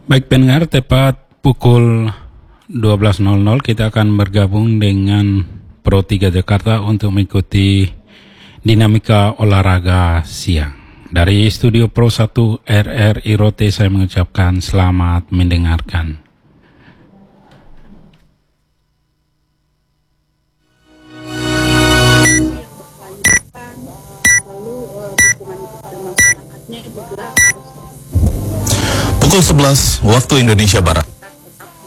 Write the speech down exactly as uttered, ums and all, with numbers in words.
Baik pendengar, tepat pukul dua belas nol nol kita akan bergabung dengan Pro tiga Jakarta untuk mengikuti dinamika olahraga siang. Dari studio Pro satu R R I Rote saya mengucapkan selamat mendengarkan. Pukul sebelas waktu Indonesia Barat.